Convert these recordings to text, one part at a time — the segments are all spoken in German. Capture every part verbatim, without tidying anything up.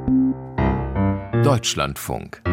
Deutschlandfunk.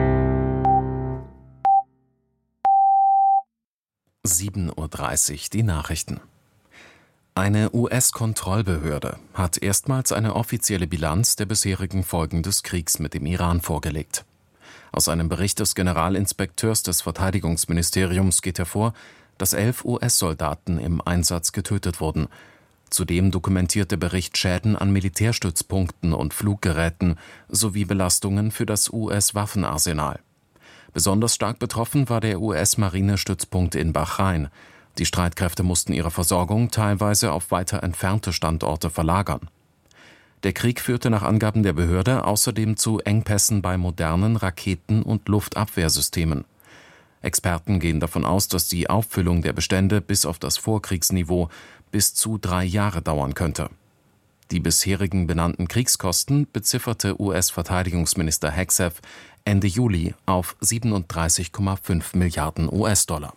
sieben Uhr dreißig, die Nachrichten. Eine U S-Kontrollbehörde hat erstmals eine offizielle Bilanz der bisherigen Folgen des Kriegs mit dem Iran vorgelegt. Aus einem Bericht des Generalinspekteurs des Verteidigungsministeriums geht hervor, dass elf U S-Soldaten im Einsatz getötet wurden. Zudem dokumentiert der Bericht Schäden an Militärstützpunkten und Fluggeräten sowie Belastungen für das U S-Waffenarsenal. Besonders stark betroffen war der U S-Marinestützpunkt in Bahrain. Die Streitkräfte mussten ihre Versorgung teilweise auf weiter entfernte Standorte verlagern. Der Krieg führte nach Angaben der Behörde außerdem zu Engpässen bei modernen Raketen- und Luftabwehrsystemen. Experten gehen davon aus, dass die Auffüllung der Bestände bis auf das Vorkriegsniveau bis zu drei Jahre dauern könnte. Die bisherigen benannten Kriegskosten bezifferte U S-Verteidigungsminister Hegseth Ende Juli auf siebenunddreißig Komma fünf Milliarden U S-Dollar.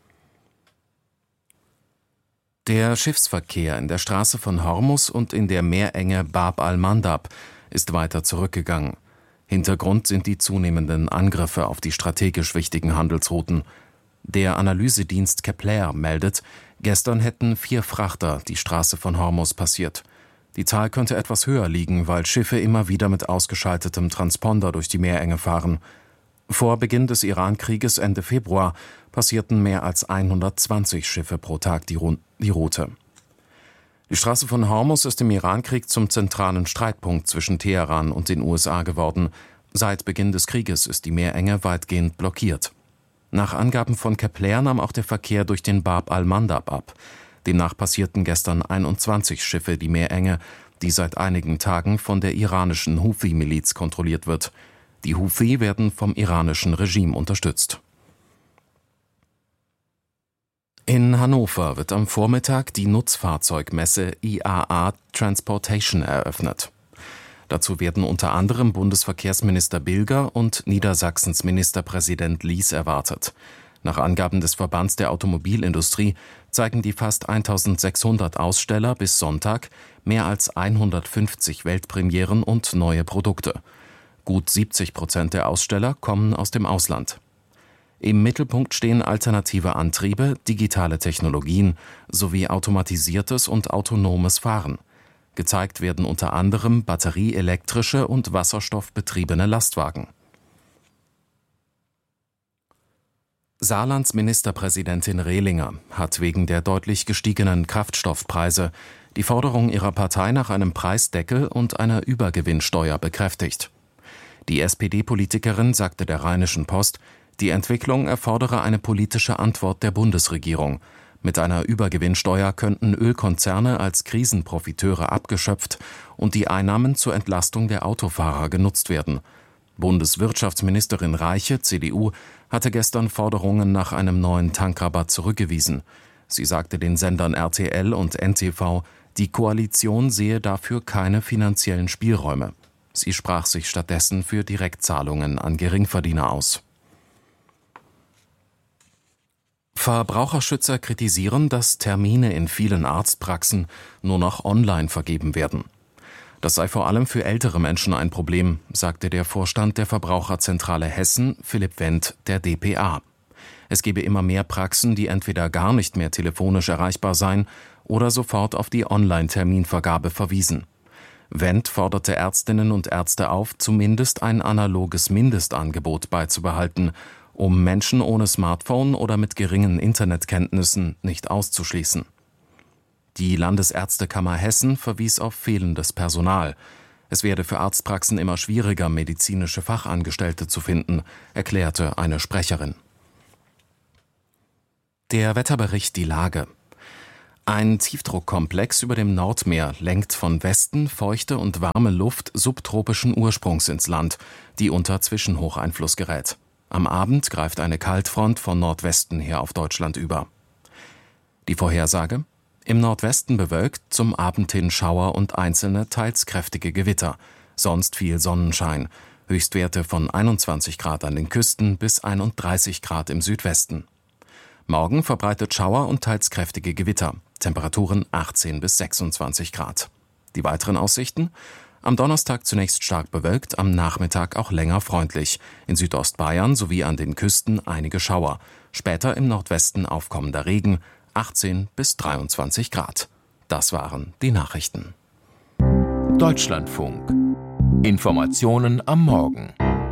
Der Schiffsverkehr in der Straße von Hormuz und in der Meerenge Bab al-Mandab ist weiter zurückgegangen. Hintergrund sind die zunehmenden Angriffe auf die strategisch wichtigen Handelsrouten. Der Analysedienst Kepler meldet, gestern hätten vier Frachter die Straße von Hormuz passiert. Die Zahl könnte etwas höher liegen, weil Schiffe immer wieder mit ausgeschaltetem Transponder durch die Meerenge fahren. Vor Beginn des Iran-Krieges Ende Februar passierten mehr als hundertzwanzig Schiffe pro Tag die, Ru- die Route. Die Straße von Hormuz ist im Iran-Krieg zum zentralen Streitpunkt zwischen Teheran und den U S A geworden. Seit Beginn des Krieges ist die Meerenge weitgehend blockiert. Nach Angaben von Kepler nahm auch der Verkehr durch den Bab al-Mandab ab. Demnach passierten gestern einundzwanzig Schiffe die Meerenge, die seit einigen Tagen von der iranischen Houthi-Miliz kontrolliert wird. Die Houthi werden vom iranischen Regime unterstützt. In Hannover wird am Vormittag die Nutzfahrzeugmesse I A A Transportation eröffnet. Dazu werden unter anderem Bundesverkehrsminister Bilger und Niedersachsens Ministerpräsident Lies erwartet. Nach Angaben des Verbands der Automobilindustrie zeigen die fast eintausendsechshundert Aussteller bis Sonntag mehr als hundertfünfzig Weltpremieren und neue Produkte. Gut siebzig Prozent der Aussteller kommen aus dem Ausland. Im Mittelpunkt stehen alternative Antriebe, digitale Technologien sowie automatisiertes und autonomes Fahren. Gezeigt werden unter anderem batterieelektrische und wasserstoffbetriebene Lastwagen. Saarlands Ministerpräsidentin Rehlinger hat wegen der deutlich gestiegenen Kraftstoffpreise die Forderung ihrer Partei nach einem Preisdeckel und einer Übergewinnsteuer bekräftigt. Die S P D-Politikerin sagte der Rheinischen Post, die Entwicklung erfordere eine politische Antwort der Bundesregierung. Mit einer Übergewinnsteuer könnten Ölkonzerne als Krisenprofiteure abgeschöpft und die Einnahmen zur Entlastung der Autofahrer genutzt werden. Bundeswirtschaftsministerin Reiche, C D U, hatte gestern Forderungen nach einem neuen Tankrabatt zurückgewiesen. Sie sagte den Sendern R T L und N T V, die Koalition sehe dafür keine finanziellen Spielräume. Sie sprach sich stattdessen für Direktzahlungen an Geringverdiener aus. Verbraucherschützer kritisieren, dass Termine in vielen Arztpraxen nur noch online vergeben werden. Das sei vor allem für ältere Menschen ein Problem, sagte der Vorstand der Verbraucherzentrale Hessen, Philipp Wendt, der D P A. Es gebe immer mehr Praxen, die entweder gar nicht mehr telefonisch erreichbar seien oder sofort auf die Online-Terminvergabe verwiesen. Wendt forderte Ärztinnen und Ärzte auf, zumindest ein analoges Mindestangebot beizubehalten, um Menschen ohne Smartphone oder mit geringen Internetkenntnissen nicht auszuschließen. Die Landesärztekammer Hessen verwies auf fehlendes Personal. Es werde für Arztpraxen immer schwieriger, medizinische Fachangestellte zu finden, erklärte eine Sprecherin. Der Wetterbericht die Lage. Ein Tiefdruckkomplex über dem Nordmeer lenkt von Westen feuchte und warme Luft subtropischen Ursprungs ins Land, die unter Zwischenhocheinfluss gerät. Am Abend greift eine Kaltfront von Nordwesten her auf Deutschland über. Die Vorhersage? Im Nordwesten bewölkt, zum Abend hin Schauer und einzelne, teils kräftige Gewitter. Sonst viel Sonnenschein. Höchstwerte von einundzwanzig Grad an den Küsten bis einunddreißig Grad im Südwesten. Morgen verbreitet Schauer und teils kräftige Gewitter. Temperaturen achtzehn bis sechsundzwanzig Grad. Die weiteren Aussichten? Am Donnerstag zunächst stark bewölkt, am Nachmittag auch länger freundlich. In Südostbayern sowie an den Küsten einige Schauer. Später im Nordwesten aufkommender Regen, achtzehn bis dreiundzwanzig Grad. Das waren die Nachrichten. Deutschlandfunk. Informationen am Morgen.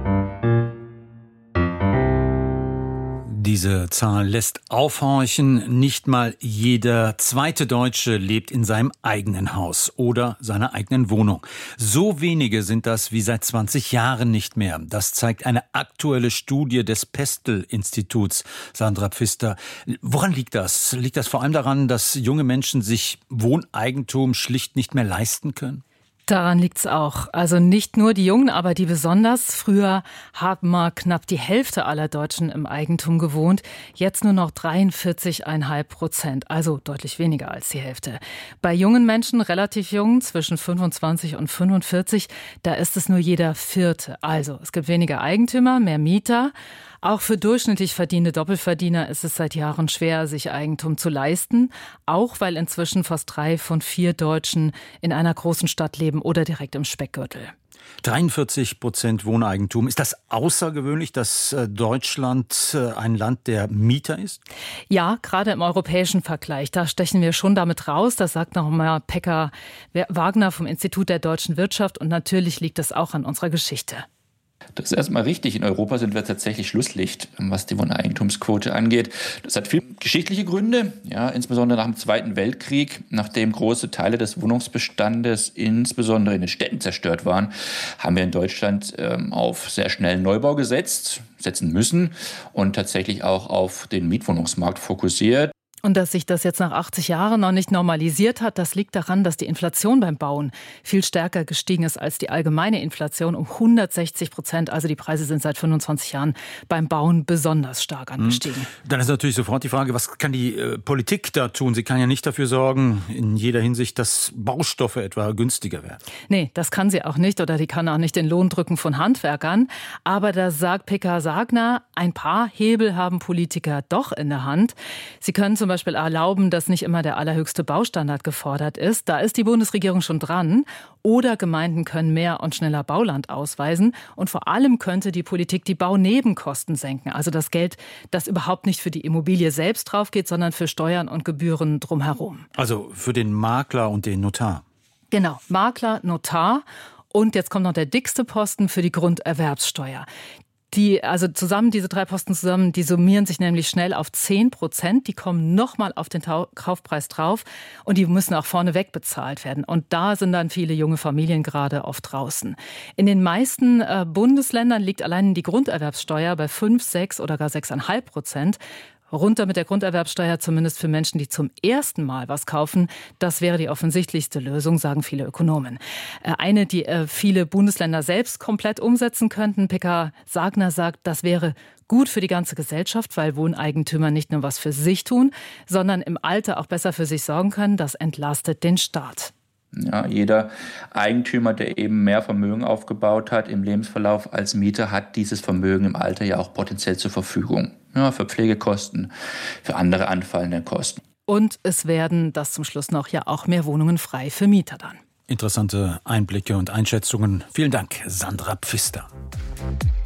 Diese Zahl lässt aufhorchen. Nicht mal jeder zweite Deutsche lebt in seinem eigenen Haus oder seiner eigenen Wohnung. So wenige sind das wie seit zwanzig Jahren nicht mehr. Das zeigt eine aktuelle Studie des Pestel-Instituts. Sandra Pfister, woran liegt das? Liegt das vor allem daran, dass junge Menschen sich Wohneigentum schlicht nicht mehr leisten können? Daran liegt's auch. Also nicht nur die Jungen, aber die besonders. Früher haben mal knapp die Hälfte aller Deutschen im Eigentum gewohnt. Jetzt nur noch dreiundvierzig Komma fünf Prozent, also deutlich weniger als die Hälfte. Bei jungen Menschen, relativ jung, zwischen fünfundzwanzig und fünfundvierzig, da ist es nur jeder Vierte. Also es gibt weniger Eigentümer, mehr Mieter. Auch für durchschnittlich verdienende Doppelverdiener ist es seit Jahren schwer, sich Eigentum zu leisten. Auch weil inzwischen fast drei von vier Deutschen in einer großen Stadt leben oder direkt im Speckgürtel. dreiundvierzig Prozent Wohneigentum. Ist das außergewöhnlich, dass Deutschland ein Land der Mieter ist? Ja, gerade im europäischen Vergleich. Da stechen wir schon damit raus. Das sagt noch mal Pekka Wagner vom Institut der deutschen Wirtschaft. Und natürlich liegt es auch an unserer Geschichte. Das ist erstmal richtig. In Europa sind wir tatsächlich Schlusslicht, was die Wohneigentumsquote angeht. Das hat viele geschichtliche Gründe, ja, insbesondere nach dem Zweiten Weltkrieg, nachdem große Teile des Wohnungsbestandes insbesondere in den Städten zerstört waren, haben wir in Deutschland ähm, auf sehr schnellen Neubau gesetzt, setzen müssen und tatsächlich auch auf den Mietwohnungsmarkt fokussiert. Und dass sich das jetzt nach achtzig Jahren noch nicht normalisiert hat, das liegt daran, dass die Inflation beim Bauen viel stärker gestiegen ist als die allgemeine Inflation um hundertsechzig Prozent. Also die Preise sind seit fünfundzwanzig Jahren beim Bauen besonders stark angestiegen. Dann ist natürlich sofort die Frage, was kann die äh, Politik da tun? Sie kann ja nicht dafür sorgen, in jeder Hinsicht, dass Baustoffe etwa günstiger werden. Nee, das kann sie auch nicht oder die kann auch nicht den Lohn drücken von Handwerkern. Aber da sagt Pekka Wagner, ein paar Hebel haben Politiker doch in der Hand. Sie können zum Beispiel erlauben, dass nicht immer der allerhöchste Baustandard gefordert ist. Da ist die Bundesregierung schon dran. Oder Gemeinden können mehr und schneller Bauland ausweisen. Und vor allem könnte die Politik die Baunebenkosten senken. Also das Geld, das überhaupt nicht für die Immobilie selbst drauf geht, sondern für Steuern und Gebühren drumherum. Also für den Makler und den Notar. Genau, Makler, Notar. Und jetzt kommt noch der dickste Posten für die Grunderwerbssteuer. Die, also zusammen, diese drei Posten zusammen, die summieren sich nämlich schnell auf zehn Prozent. Die kommen nochmal auf den Tau- Kaufpreis drauf und die müssen auch vorneweg bezahlt werden. Und da sind dann viele junge Familien gerade oft draußen. In den meisten äh, Bundesländern liegt allein die Grunderwerbssteuer bei fünf, sechs oder gar sechs Komma fünf Prozent. Runter mit der Grunderwerbssteuer, zumindest für Menschen, die zum ersten Mal was kaufen. Das wäre die offensichtlichste Lösung, sagen viele Ökonomen. Eine, die viele Bundesländer selbst komplett umsetzen könnten. Pekka Wagner sagt, das wäre gut für die ganze Gesellschaft, weil Wohneigentümer nicht nur was für sich tun, sondern im Alter auch besser für sich sorgen können. Das entlastet den Staat. Ja, jeder Eigentümer, der eben mehr Vermögen aufgebaut hat im Lebensverlauf als Mieter, hat dieses Vermögen im Alter ja auch potenziell zur Verfügung. Ja, für Pflegekosten, für andere anfallende Kosten. Und es werden, das zum Schluss noch, ja auch mehr Wohnungen frei für Mieter dann. Interessante Einblicke und Einschätzungen. Vielen Dank, Sandra Pfister.